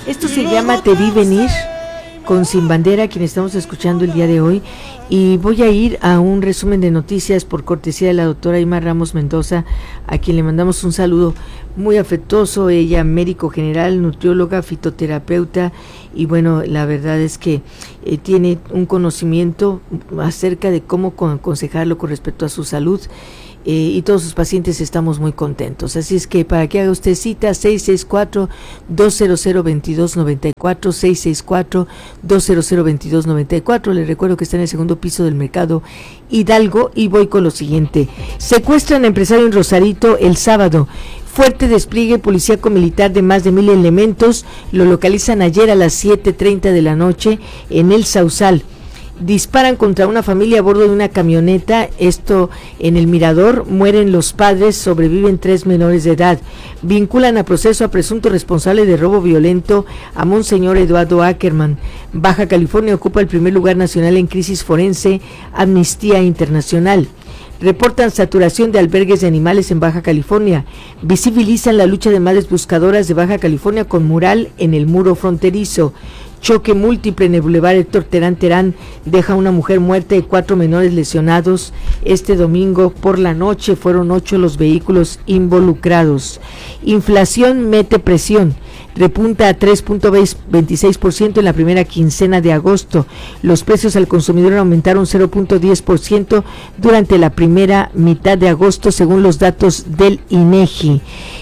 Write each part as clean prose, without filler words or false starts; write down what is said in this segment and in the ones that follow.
Esto se llama Te vi venir, con Sin Bandera, quien estamos escuchando el día de hoy, y voy a ir a un resumen de noticias por cortesía de la doctora Ima Ramos Mendoza, a quien le mandamos un saludo muy afectuoso. Ella, médico general, nutrióloga, fitoterapeuta, y bueno, la verdad es que tiene un conocimiento acerca de cómo aconsejarlo con respecto a su salud. Y todos sus pacientes estamos muy contentos. Así es que para que haga usted cita, 664-200-2294, 664-200-2294. Le recuerdo que está en el segundo piso del Mercado Hidalgo, y voy con lo siguiente. Secuestran a empresario en Rosarito el sábado. Fuerte despliegue policíaco-militar de más de 1,000 elementos. Lo localizan ayer a las 7:30 de la noche en El Sausal. Disparan contra una familia a bordo de una camioneta, esto en el Mirador. Mueren los padres, sobreviven 3 menores de edad. Vinculan a proceso a presunto responsable de robo violento a Monseñor Eduardo Ackerman. Baja California ocupa el primer lugar nacional en crisis forense, Amnistía Internacional. Reportan saturación de albergues de animales en Baja California. Visibilizan la lucha de madres buscadoras de Baja California con mural en el muro fronterizo. Choque múltiple en el Boulevard Héctor Terán deja a una mujer muerta y 4 menores lesionados. Este domingo por la noche fueron 8 los vehículos involucrados. Inflación mete presión. Repunta a 3.26% en la primera quincena de agosto. Los precios al consumidor aumentaron 0.10% durante la primera mitad de agosto, según los datos del INEGI.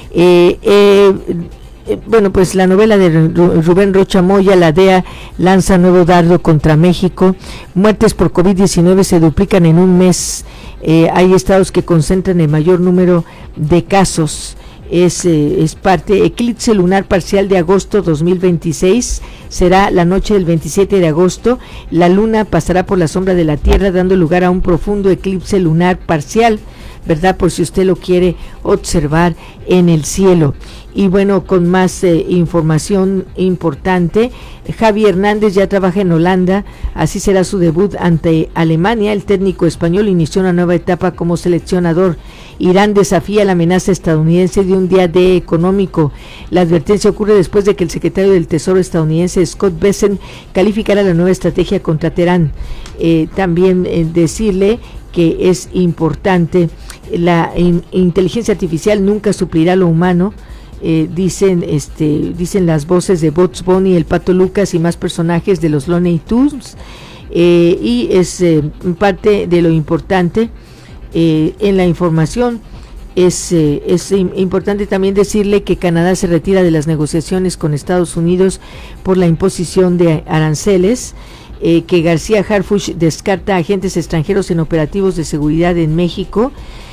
Bueno, pues la novela de Rubén Rocha Moya, la DEA lanza nuevo dardo contra México. Muertes por COVID-19 se duplican en un mes. Hay estados que concentran el mayor número de casos. Es parte. Eclipse lunar parcial de agosto 2026 será la noche del 27 de agosto. La luna pasará por la sombra de la Tierra, dando lugar a un profundo eclipse lunar parcial, ¿verdad? Por si usted lo quiere observar en el cielo. Y bueno, con más información importante, Javi Hernández ya trabaja en Holanda, así será su debut ante Alemania. El técnico español inició una nueva etapa como seleccionador. Irán desafía la amenaza estadounidense de un día D económico. La advertencia ocurre después de que el secretario del Tesoro estadounidense, Scott Bessent, calificara la nueva estrategia contra Teherán. También decirle que es importante, la inteligencia artificial nunca suplirá lo humano. Dicen las voces de Bugs Bunny, el Pato Lucas y más personajes de los Looney Tunes, y es parte de lo importante en la información. Es importante también decirle que Canadá se retira de las negociaciones con Estados Unidos por la imposición de aranceles, que García Harfuch descarta agentes extranjeros en operativos de seguridad en México.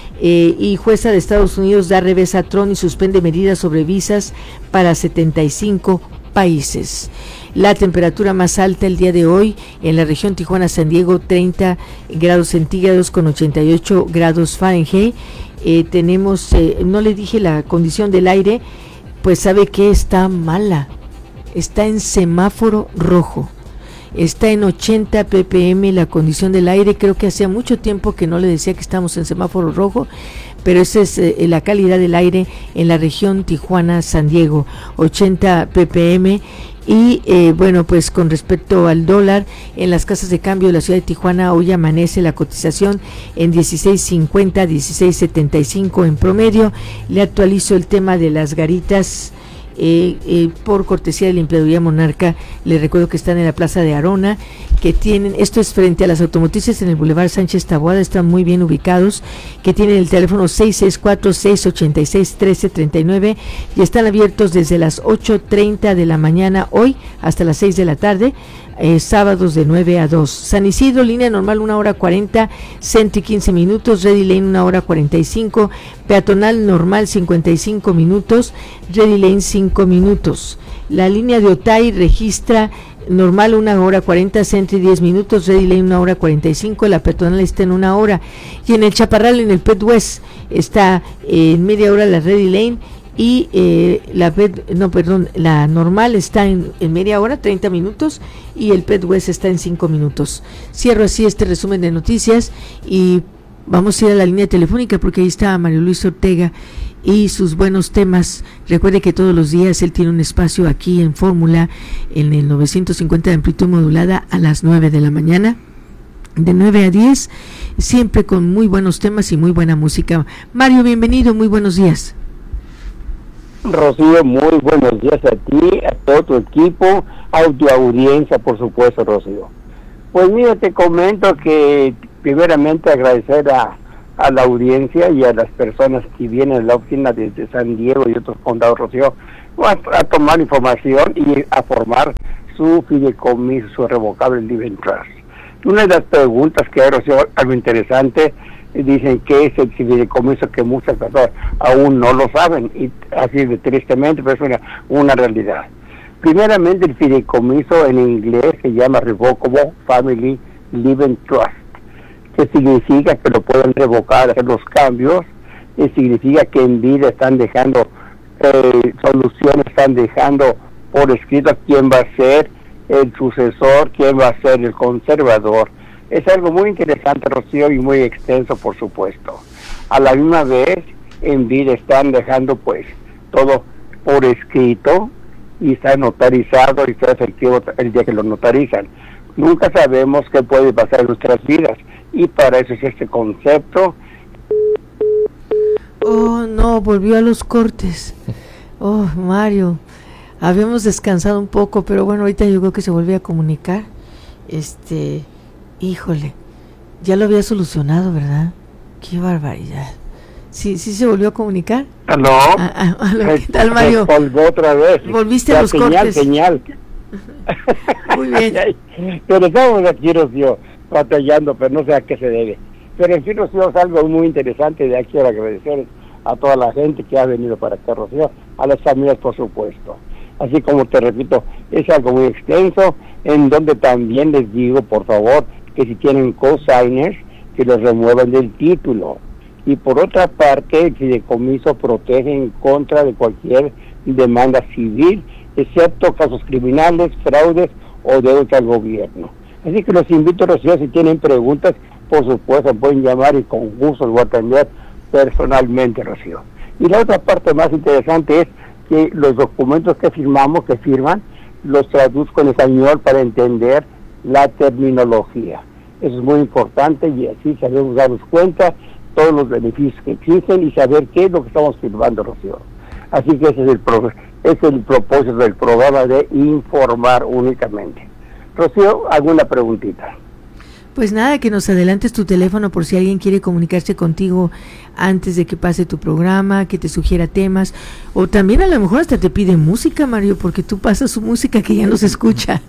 Y jueza de Estados Unidos da revés a Trump y suspende medidas sobre visas para 75 países. La temperatura más alta el día de hoy en la región Tijuana-San Diego, 30 grados centígrados con 88 grados Fahrenheit. Tenemos, no le dije la condición del aire, pues sabe que está mala, está en semáforo rojo. Está en 80 ppm la condición del aire. Creo que hacía mucho tiempo que no le decía que estamos en semáforo rojo, pero esa es la calidad del aire en la región Tijuana-San Diego, 80 ppm. Y bueno, pues con respecto al dólar, en las casas de cambio de la ciudad de Tijuana hoy amanece la cotización en 16.50, 16.75 en promedio. Le actualizo el tema de las garitas. Por cortesía de la Empleaduría Monarca, les recuerdo que están en la Plaza de Arona, que tienen, esto es frente a las automotrices en el Boulevard Sánchez Taboada, están muy bien ubicados, que tienen el teléfono 664-686-1339 y están abiertos desde las 8:30 de la mañana hoy hasta las 6 de la tarde, sábados de 9 a 2. San Isidro, línea normal 1 hora 40, Centro 15 minutos, Ready Lane 1 hora 45, peatonal normal 55 minutos, Ready Lane 5 minutos. La línea de Otay registra normal 1 hora 40, Centro 10 minutos, Ready Lane 1 hora 45, la peatonal está en 1 hora. Y en el Chaparral, en el Pet West, está en media hora la Ready Lane y la normal está en media hora, 30 minutos, y el Pet West está en 5 minutos. Cierro así este resumen de noticias y Vamos a ir a la línea telefónica porque ahí está Mario Luis Ortega y sus buenos temas. Recuerde que todos los días él tiene un espacio aquí en Fórmula, en el 950 de amplitud modulada a las 9 de la mañana, de 9 a 10, siempre con muy buenos temas y muy buena música. Mario, bienvenido, muy buenos días. Rocío, muy buenos días a ti, a todo tu equipo, a tu audiencia, por supuesto, Rocío. Pues mira, te comento que primeramente agradecer a la audiencia y a las personas que vienen a la oficina desde San Diego y otros condados, Rocío, a tomar información y a formar su fideicomiso, su revocable Living Trust. Una de las preguntas que hay, Rocío, algo interesante, dicen que es el fideicomiso, que muchas personas aún no lo saben, y así de tristemente, pero es una realidad. Primeramente, el fideicomiso en inglés se llama Revocable Family Living Trust, que significa que lo pueden revocar, hacer los cambios, y significa que en vida están dejando soluciones, están dejando por escrito quién va a ser el sucesor, quién va a ser el conservador. Es algo muy interesante, Rocío, y muy extenso, por supuesto. A la misma vez, en vida están dejando pues todo por escrito y está notarizado y está efectivo el día que lo notarizan. Nunca sabemos qué puede pasar en nuestras vidas, y para eso es este concepto. Oh, no, volvió a los cortes. Oh, Mario, habíamos descansado un poco, pero bueno, ahorita yo creo que se volvió a comunicar. Híjole, ya lo había solucionado, ¿verdad? Qué barbaridad. Sí se volvió a comunicar. ¿Aló? ¿Aló? ¿Qué tal, Mario? Se colgó otra vez. Volviste a los cortes. Señal. Muy bien. Pero estamos aquí, Rocío, batallando, pero no sé a qué se debe. Pero en fin, Rocío, es algo muy interesante. De aquí quiero agradecer a toda la gente que ha venido para acá, Rocío, a las familias, por supuesto. Así como te repito, es algo muy extenso, en donde también les digo, por favor, que si tienen cosigners, que los remuevan del título. Y por otra parte, el fideicomiso protege en contra de cualquier demanda civil, excepto casos criminales, fraudes o deudas al gobierno. Así que los invito, Rocío, si tienen preguntas, por supuesto pueden llamar y con gusto los voy a atender personalmente, Rocío. Y la otra parte más interesante es que los documentos que firman, los traduzco en español para entender la terminología. Eso es muy importante y así sabemos darnos cuenta todos los beneficios que existen y saber qué es lo que estamos firmando, Rocío. Así que ese es el propósito del programa, de informar únicamente. Rocío, ¿alguna preguntita? Pues nada, que nos adelantes tu teléfono por si alguien quiere comunicarse contigo antes de que pase tu programa, que te sugiera temas, o también a lo mejor hasta te pide música, Mario, porque tú pasas su música que ya no se escucha.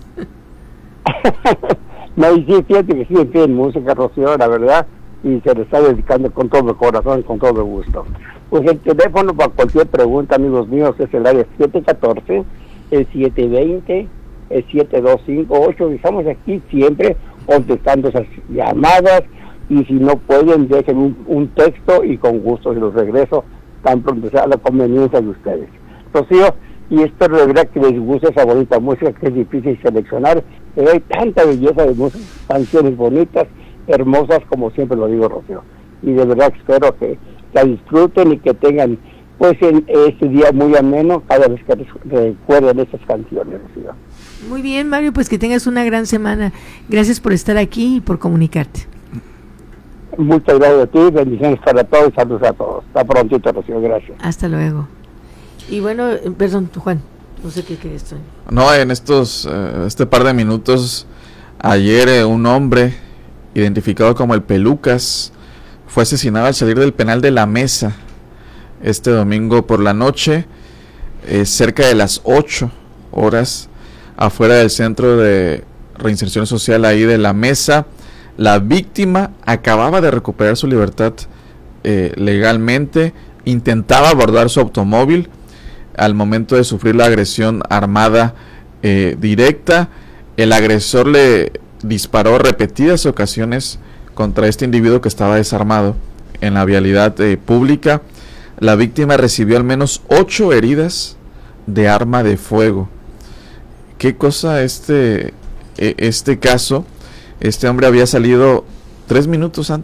No, y sí, fíjate que sí me piden música, Rocío, la verdad, y se le está dedicando con todo el corazón y con todo el gusto. Pues el teléfono para cualquier pregunta, amigos míos, es el área 714, el 720, el 7258, y estamos aquí siempre contestando esas llamadas, y si no pueden, dejen un texto y con gusto se los regreso tan pronto sea la conveniencia de ustedes. Rocío, y espero de verdad que les guste esa bonita música, que es difícil seleccionar, pero hay tanta belleza de música, canciones bonitas, hermosas, como siempre lo digo, Rocío, y de verdad espero que la disfruten y que tengan pues en este día muy ameno cada vez que recuerden esas canciones, Rocío. Muy bien, Mario, pues que tengas una gran semana. Gracias por estar aquí y por comunicarte. Muchas gracias a ti, bendiciones para todos y saludos a todos. Hasta prontito, Rocío, gracias. Hasta luego. Y bueno, perdón, Juan, no sé qué estoy. No, en este par de minutos, ayer un hombre identificado como el Pelucas fue asesinado al salir del penal de La Mesa este domingo por la noche, cerca de las 8 horas, afuera del centro de reinserción social ahí de La Mesa. La víctima acababa de recuperar su libertad legalmente, intentaba abordar su automóvil al momento de sufrir la agresión armada directa. El agresor le disparó repetidas ocasiones contra este individuo que estaba desarmado en la vialidad pública. La víctima recibió al menos 8 heridas de arma de fuego. ¿Qué cosa este caso? Este hombre había salido 3 minutos antes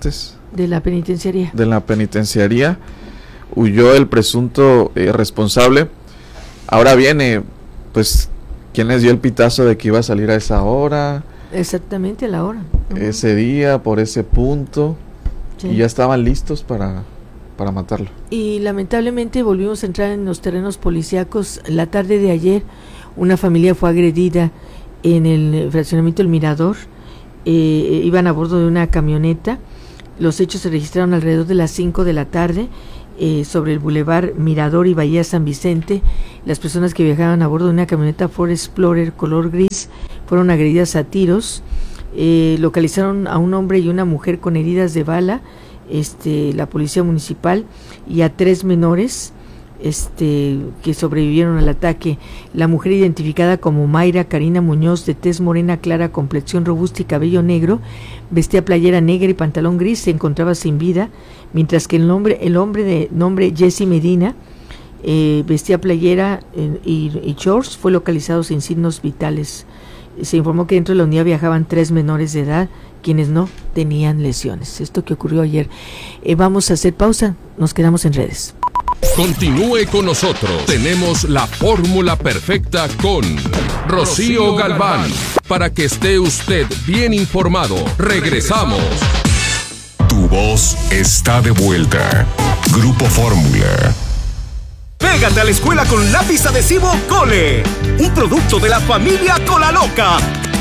De la penitenciaría. Huyó el presunto responsable. Ahora viene, pues, ¿quién les dio el pitazo de que iba a salir a esa hora? Exactamente, a la hora. Ese día, por ese punto. Sí. Y ya estaban listos para matarlo. Y lamentablemente volvimos a entrar en los terrenos policíacos. La tarde de ayer, una familia fue agredida en el fraccionamiento El Mirador. Iban a bordo de una camioneta. Los hechos se registraron alrededor de las 5 de la tarde. Sobre el Boulevard Mirador y Bahía San Vicente. Las personas que viajaban a bordo de una camioneta Ford Explorer color gris fueron agredidas a tiros. Localizaron a un hombre y una mujer con heridas de bala, la policía municipal, y a 3 menores que sobrevivieron al ataque. La mujer, identificada como Mayra Karina Muñoz, de tez morena clara, complexión robusta y cabello negro, vestía playera negra y pantalón gris, se encontraba sin vida, mientras que el hombre de nombre Jesse Medina vestía playera y shorts, fue localizado sin signos vitales. Se informó que dentro de la unidad viajaban 3 menores de edad, quienes no tenían lesiones. Esto que ocurrió ayer. Vamos a hacer pausa, nos quedamos en redes. Continúe con nosotros. Tenemos la fórmula perfecta con Rocío Galván. Para que esté usted bien informado. Regresamos. Tu voz está de vuelta. Grupo Fórmula. Pégate a la escuela con lápiz adhesivo Cole. Un producto de la familia Cola Loca.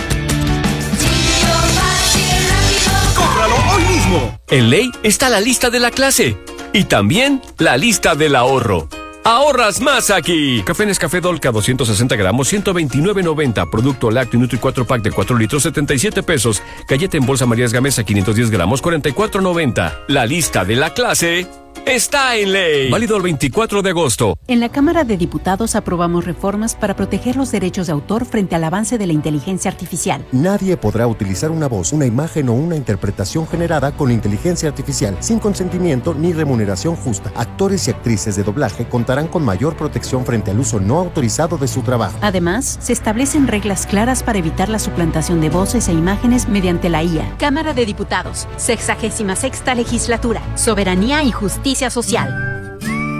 ¡Cómpralo hoy mismo! En Ley está la lista de la clase. Y también la lista del ahorro. ¡Ahorras más aquí! Café Nescafé Dolca 260 gramos, 129.90. Producto lácteo Nutri 4 pack de 4 litros, 77 pesos. Galleta en bolsa Marías Gamesa 510 gramos, 44.90. La lista de la clase está en Ley. Válido el 24 de agosto. En la Cámara de Diputados aprobamos reformas para proteger los derechos de autor frente al avance de la inteligencia artificial. Nadie podrá utilizar una voz, una imagen o una interpretación generada con inteligencia artificial sin consentimiento ni remuneración justa. Actores y actrices de doblaje contarán con mayor protección frente al uso no autorizado de su trabajo. Además, se establecen reglas claras para evitar la suplantación de voces e imágenes mediante la IA. Cámara de Diputados, 66ª Legislatura, Soberanía y Justicia Social.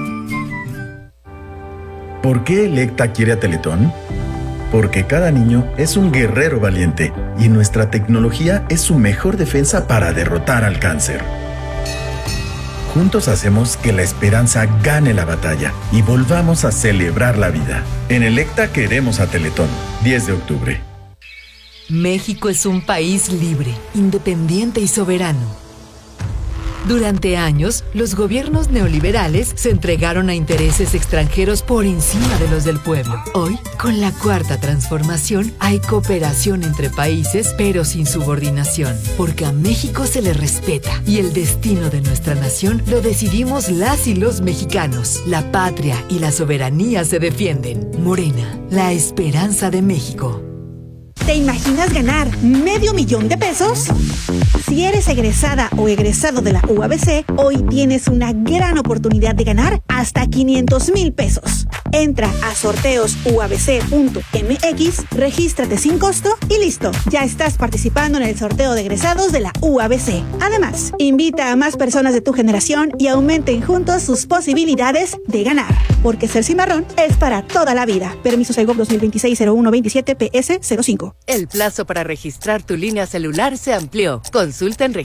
¿Por qué Electa quiere a Teletón? Porque cada niño es un guerrero valiente y nuestra tecnología es su mejor defensa para derrotar al cáncer. Juntos hacemos que la esperanza gane la batalla y volvamos a celebrar la vida. En Electa queremos a Teletón. 10 de octubre. México es un país libre, independiente y soberano. Durante años, los gobiernos neoliberales se entregaron a intereses extranjeros por encima de los del pueblo. Hoy, con la Cuarta Transformación, hay cooperación entre países, pero sin subordinación, porque a México se le respeta y el destino de nuestra nación lo decidimos las y los mexicanos. La patria y la soberanía se defienden. Morena, la esperanza de México. ¿Te imaginas ganar $500,000 de pesos? Si eres egresada o egresado de la UABC, hoy tienes una gran oportunidad de ganar hasta $500,000 pesos. Entra a sorteosuabc.mx, regístrate sin costo y listo. Ya estás participando en el sorteo de egresados de la UABC. Además, invita a más personas de tu generación y aumenten juntos sus posibilidades de ganar. Porque ser cimarrón es para toda la vida. Permiso Segov 2026-0127 PS05. El plazo para registrar tu línea celular se amplió. Consulta en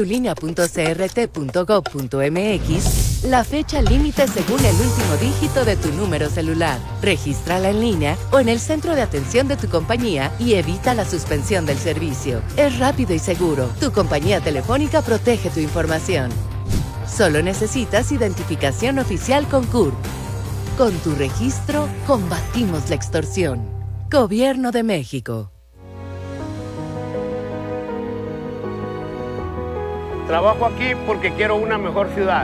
registratulinea.crt.gov.mx la fecha límite según el último dígito de tu número celular. Regístrala en línea o en el centro de atención de tu compañía y evita la suspensión del servicio. Es rápido y seguro. Tu compañía telefónica protege tu información. Solo necesitas identificación oficial con CURP. Con tu registro, combatimos la extorsión. Gobierno de México. Trabajo aquí porque quiero una mejor ciudad.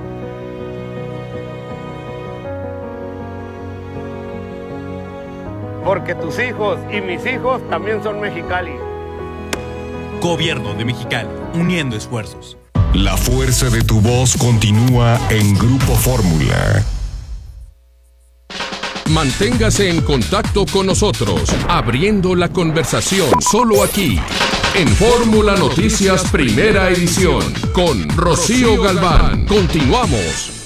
Porque tus hijos y mis hijos también son Mexicali. Gobierno de Mexicali, uniendo esfuerzos. La fuerza de tu voz continúa en Grupo Fórmula. Manténgase en contacto con nosotros, abriendo la conversación, solo aquí, en Fórmula Noticias Primera Edición con Rocío Galván. Continuamos.